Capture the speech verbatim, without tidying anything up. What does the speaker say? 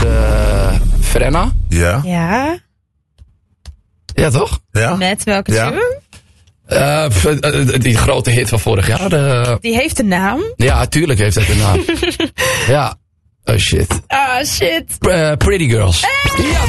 uh, Frenna. Ja. Ja. Ja, toch? Ja. Met welke Ja. tune? Uh, f- uh, die grote hit van vorig jaar. De, Die heeft een naam. ja, tuurlijk heeft het een naam. Ja. Oh shit. Ah, shit. Uh, Pretty Girls. Ja,